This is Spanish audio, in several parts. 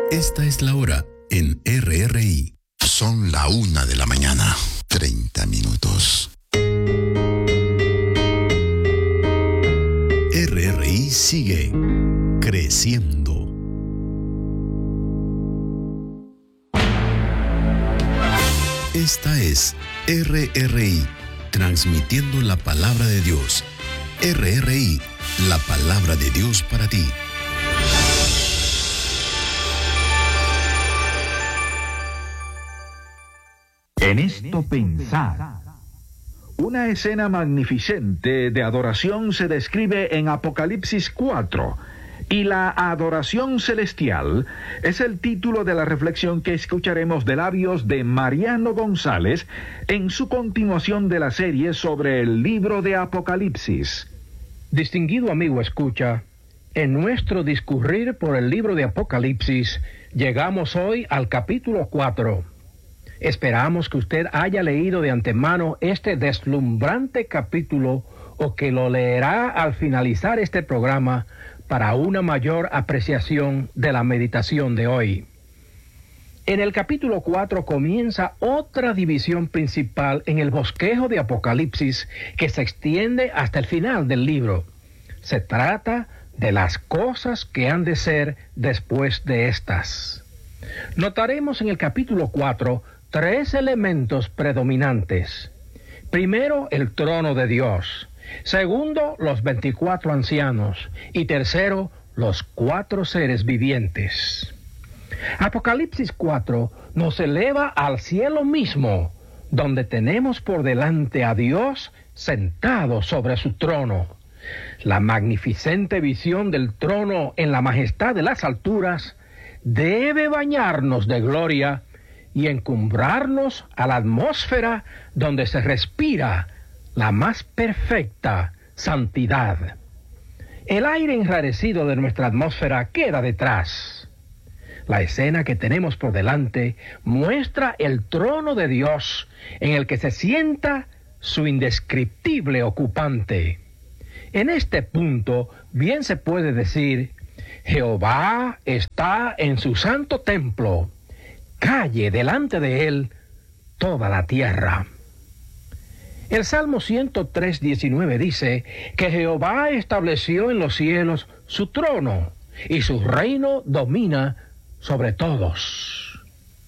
Esta es la hora en RRI. Son la 1:00 a.m, 30 minutos. RRI sigue creciendo. Esta es RRI, transmitiendo la palabra de Dios. RRI, la palabra de Dios para ti. En esto pensad. Una escena magnificente de adoración se describe en Apocalipsis 4, y la adoración celestial es el título de la reflexión que escucharemos de labios de Mariano González en su continuación de la serie sobre el libro de Apocalipsis. Distinguido amigo escucha, en nuestro discurrir por el libro de Apocalipsis, llegamos hoy al capítulo 4. Esperamos que usted haya leído de antemano este deslumbrante capítulo o que lo leerá al finalizar este programa para una mayor apreciación de la meditación de hoy. En el capítulo 4 comienza otra división principal en el bosquejo de Apocalipsis que se extiende hasta el final del libro. Se trata de las cosas que han de ser después de estas. Notaremos en el capítulo 4 tres elementos predominantes. Primero, el trono de Dios. Segundo, los 24 ancianos. Y tercero, los 4 seres vivientes. Apocalipsis 4 nos eleva al cielo mismo, donde tenemos por delante a Dios sentado sobre su trono. La magnificente visión del trono en la majestad de las alturas debe bañarnos de gloria y encumbrarnos a la atmósfera donde se respira la más perfecta santidad. El aire enrarecido de nuestra atmósfera queda detrás. La escena que tenemos por delante muestra el trono de Dios en el que se sienta su indescriptible ocupante. En este punto bien se puede decir: Jehová está en su santo templo. Calle delante de él toda la tierra. El Salmo 103:19 dice que Jehová estableció en los cielos su trono y su reino domina sobre todos.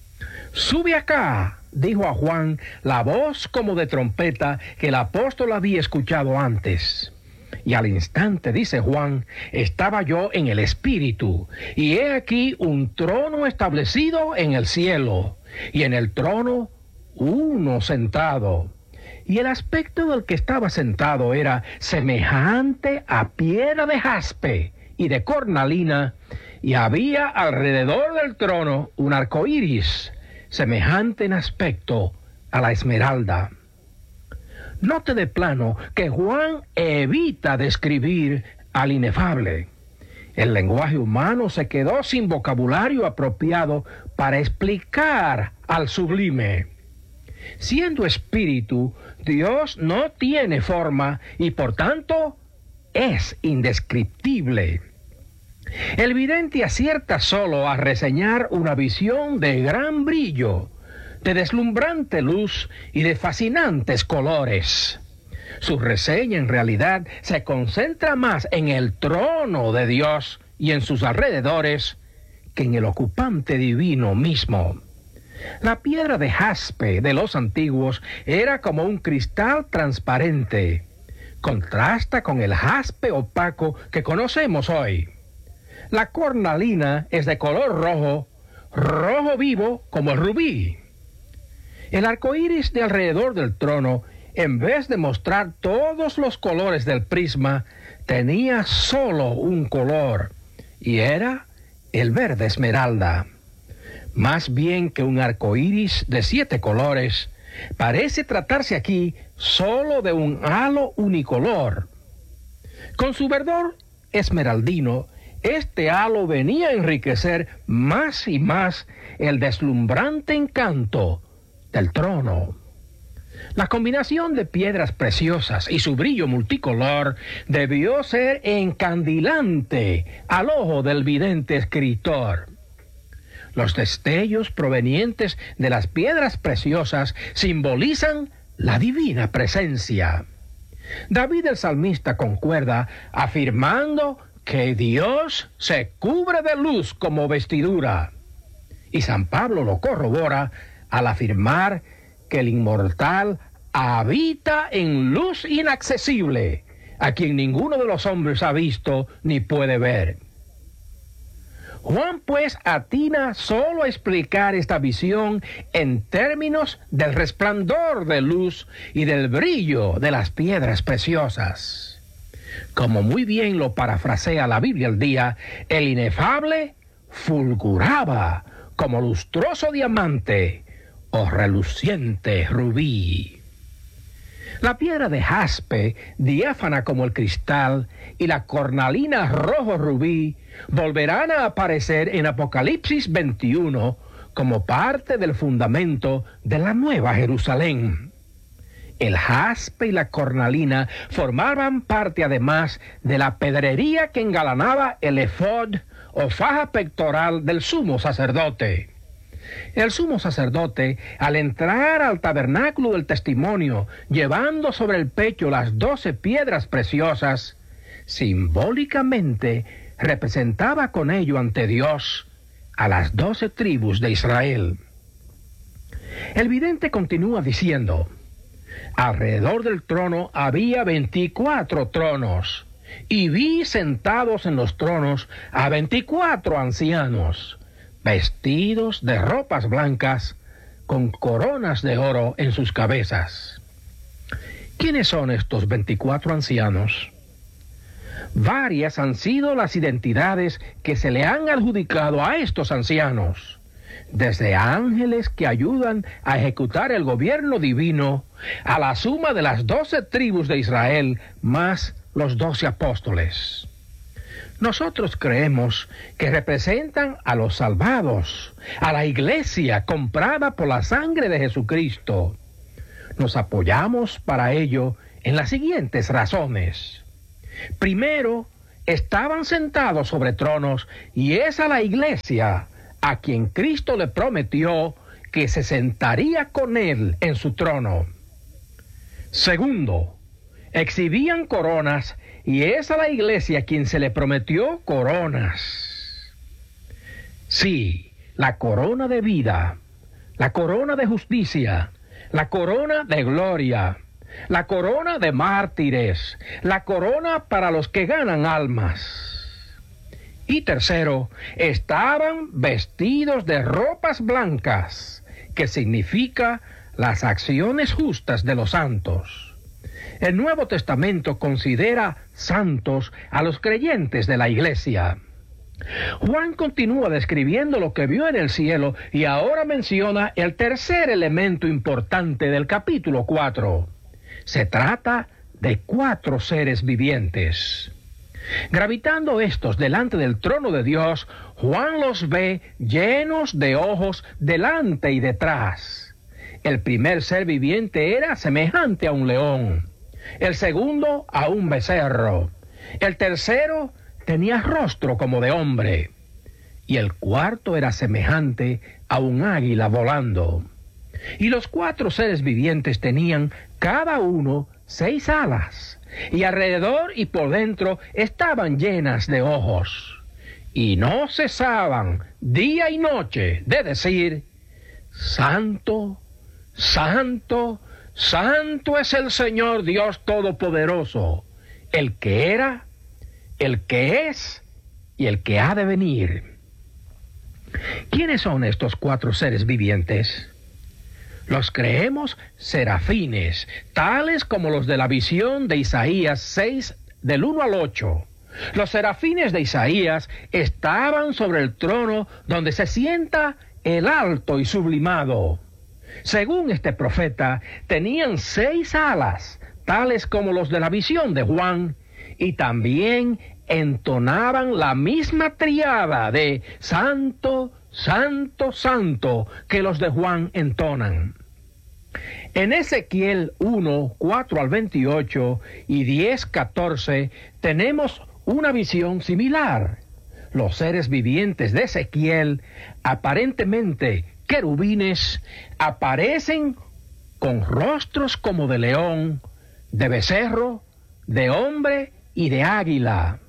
Sube acá, dijo a Juan la voz como de trompeta que el apóstol había escuchado antes. Y al instante, dice Juan, estaba yo en el Espíritu, y he aquí un trono establecido en el cielo, y en el trono uno sentado. Y el aspecto del que estaba sentado era semejante a piedra de jaspe y de cornalina, y había alrededor del trono un arco iris, semejante en aspecto a la esmeralda. Note de plano que Juan evita describir al inefable. El lenguaje humano se quedó sin vocabulario apropiado para explicar al sublime. Siendo espíritu, Dios no tiene forma y por tanto es indescriptible. El vidente acierta solo a reseñar una visión de gran brillo, de deslumbrante luz y de fascinantes colores. Su reseña en realidad se concentra más en el trono de Dios y en sus alrededores que en el ocupante divino mismo. La piedra de jaspe de los antiguos era como un cristal transparente. Contrasta con el jaspe opaco que conocemos hoy. La cornalina es de color rojo, rojo vivo como el rubí. El arco iris de alrededor del trono, en vez de mostrar todos los colores del prisma, tenía solo un color, y era el verde esmeralda. Más bien que un arco iris de 7 colores, parece tratarse aquí solo de un halo unicolor. Con su verdor esmeraldino, este halo venía a enriquecer más y más el deslumbrante encanto del trono. La combinación de piedras preciosas y su brillo multicolor debió ser encandilante al ojo del vidente escritor. Los destellos provenientes de las piedras preciosas simbolizan la divina presencia. David el salmista concuerda afirmando que Dios se cubre de luz como vestidura. Y San Pablo lo corrobora al afirmar que el inmortal habita en luz inaccesible, a quien ninguno de los hombres ha visto ni puede ver. Juan pues atina solo a explicar esta visión en términos del resplandor de luz y del brillo de las piedras preciosas. Como muy bien lo parafrasea la Biblia al día, el inefable fulguraba como lustroso diamante o reluciente rubí. La piedra de jaspe, diáfana como el cristal, y la cornalina rojo rubí volverán a aparecer en Apocalipsis 21 como parte del fundamento de la Nueva Jerusalén. El jaspe y la cornalina formaban parte además de la pedrería que engalanaba el efod o faja pectoral del sumo sacerdote. El sumo sacerdote, al entrar al tabernáculo del testimonio, llevando sobre el pecho las 12 piedras preciosas, simbólicamente representaba con ello ante Dios a las 12 tribus de Israel. El vidente continúa diciendo: alrededor del trono había 24 tronos, y vi sentados en los tronos a 24 ancianos, vestidos de ropas blancas, con coronas de oro en sus cabezas. ¿Quiénes son estos 24 ancianos? Varias han sido las identidades que se le han adjudicado a estos ancianos, desde ángeles que ayudan a ejecutar el gobierno divino, a la suma de las 12 tribus de Israel, más los 12 apóstoles. Nosotros creemos que representan a los salvados, a la iglesia comprada por la sangre de Jesucristo. Nos apoyamos para ello en las siguientes razones. Primero, estaban sentados sobre tronos y es a la iglesia a quien Cristo le prometió que se sentaría con él en su trono. Segundo, exhibían coronas y es a la iglesia a quien se le prometió coronas. Sí, la corona de vida, la corona de justicia, la corona de gloria, la corona de mártires, la corona para los que ganan almas. Y tercero, estaban vestidos de ropas blancas, que significa las acciones justas de los santos. El Nuevo Testamento considera santos a los creyentes de la iglesia. Juan continúa describiendo lo que vio en el cielo y ahora menciona el tercer elemento importante del capítulo 4. Se trata de 4 seres vivientes. Gravitando estos delante del trono de Dios, Juan los ve llenos de ojos delante y detrás. El primer ser viviente era semejante a un león, el segundo a un becerro, el tercero tenía rostro como de hombre, y el cuarto era semejante a un águila volando. Y los 4 seres vivientes tenían cada uno 6 alas, y alrededor y por dentro estaban llenas de ojos, y no cesaban día y noche de decir: Santo, Santo, Santo es el Señor Dios Todopoderoso, el que era, el que es y el que ha de venir. ¿Quiénes son estos 4 seres vivientes? Los creemos serafines, tales como los de la visión de Isaías 6, del 1 al 8. Los serafines de Isaías estaban sobre el trono donde se sienta el alto y sublimado. Según este profeta, tenían 6 alas, tales como los de la visión de Juan, y también entonaban la misma triada de Santo, Santo, Santo que los de Juan entonan. En Ezequiel 1, 4 al 28 y 10, 14 tenemos una visión similar. los seres vivientes de Ezequiel, aparentemente querubines, aparecen con rostros como de león, de becerro, de hombre y de águila,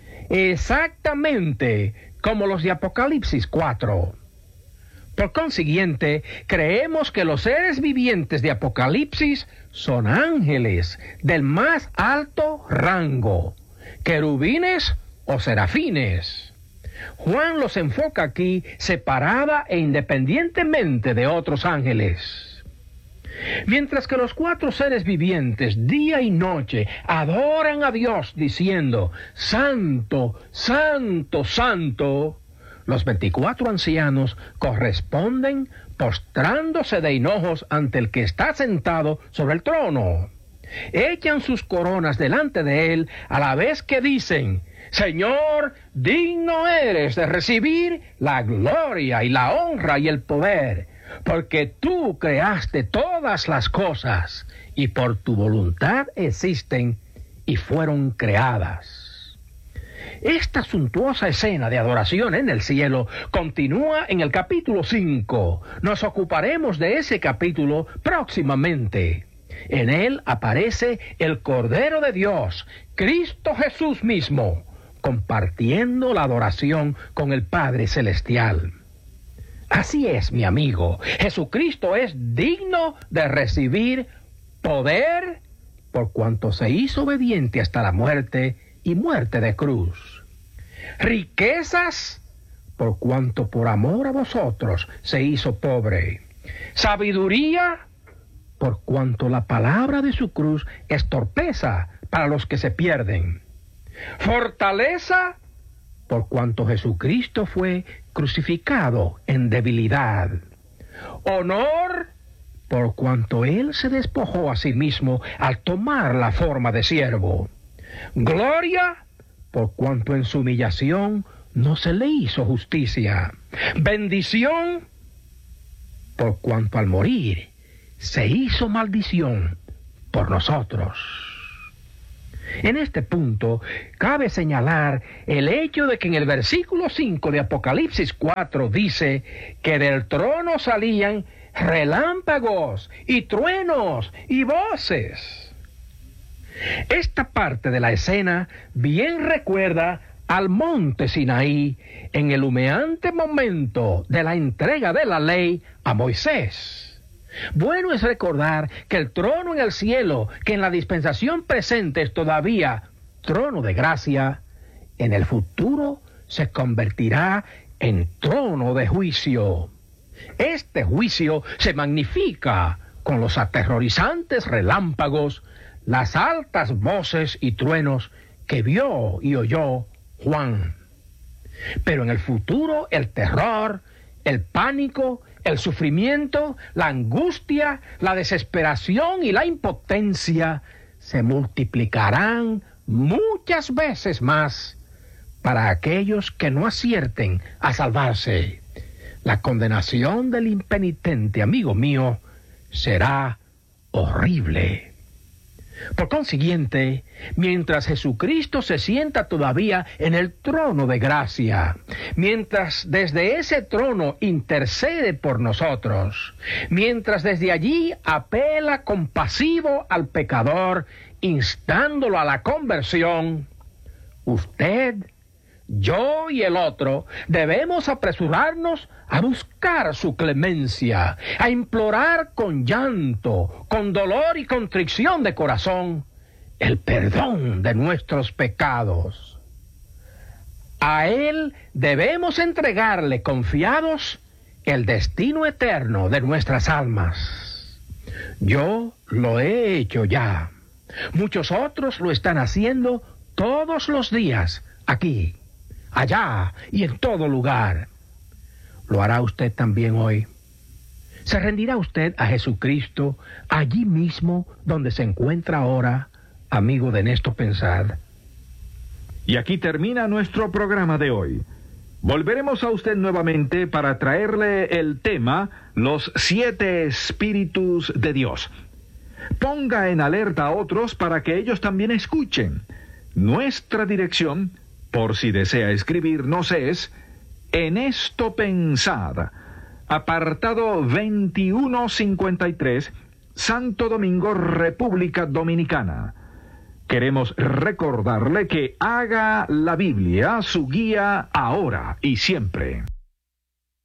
exactamente como los de Apocalipsis 4. Por consiguiente, creemos que los seres vivientes de Apocalipsis son ángeles del más alto rango, querubines o serafines. Juan los enfoca aquí separada e independientemente de otros ángeles. Mientras que los 4 seres vivientes día y noche adoran a Dios diciendo, Santo, Santo, Santo, los 24 ancianos corresponden postrándose de hinojos ante el que está sentado sobre el trono. Echan sus coronas delante de él a la vez que dicen, Señor, digno eres de recibir la gloria y la honra y el poder, porque tú creaste todas las cosas y por tu voluntad existen y fueron creadas. Esta suntuosa escena de adoración en el cielo continúa en el capítulo 5. Nos ocuparemos de ese capítulo próximamente. En él aparece el Cordero de Dios, Cristo Jesús mismo, compartiendo la adoración con el Padre Celestial. Así es, mi amigo, Jesucristo es digno de recibir poder por cuanto se hizo obediente hasta la muerte y muerte de cruz. Riquezas por cuanto por amor a vosotros se hizo pobre. Sabiduría por cuanto la palabra de su cruz es torpeza para los que se pierden. Fortaleza por cuanto Jesucristo fue crucificado en debilidad. Honor, por cuanto Él se despojó a sí mismo al tomar la forma de siervo. Gloria, por cuanto en su humillación no se le hizo justicia. Bendición, por cuanto al morir se hizo maldición por nosotros. En este punto, cabe señalar el hecho de que en el versículo 5 de Apocalipsis 4 dice que del trono salían relámpagos y truenos y voces. Esta parte de la escena bien recuerda al monte Sinaí en el humeante momento de la entrega de la ley a Moisés. Bueno es recordar que el trono en el cielo, que en la dispensación presente es todavía trono de gracia, en el futuro se convertirá en trono de juicio. Este juicio se magnifica con los aterrorizantes relámpagos, las altas voces y truenos que vio y oyó Juan. Pero en el futuro el terror, el pánico, el sufrimiento, la angustia, la desesperación y la impotencia se multiplicarán muchas veces más para aquellos que no acierten a salvarse. La condenación del impenitente, amigo mío, será horrible. Por consiguiente, mientras Jesucristo se sienta todavía en el trono de gracia, mientras desde ese trono intercede por nosotros, mientras desde allí apela compasivo al pecador, instándolo a la conversión, usted, yo y el otro debemos apresurarnos a buscar su clemencia, a implorar con llanto, con dolor y contrición de corazón, el perdón de nuestros pecados. A Él debemos entregarle confiados el destino eterno de nuestras almas. Yo lo he hecho ya. Muchos otros lo están haciendo todos los días, aquí, allá y en todo lugar. ¿Lo hará usted también hoy? ¿Se rendirá usted a Jesucristo allí mismo donde se encuentra ahora, amigo de En Esto Pensar? Y aquí termina nuestro programa de hoy. Volveremos a usted nuevamente para traerle el tema Los 7 Espíritus de Dios. Ponga en alerta a otros para que ellos también escuchen. Nuestra dirección: Por si desea escribirnos es En esto pensad, apartado 2153, Santo Domingo, República Dominicana. Queremos recordarle que haga la Biblia su guía ahora y siempre.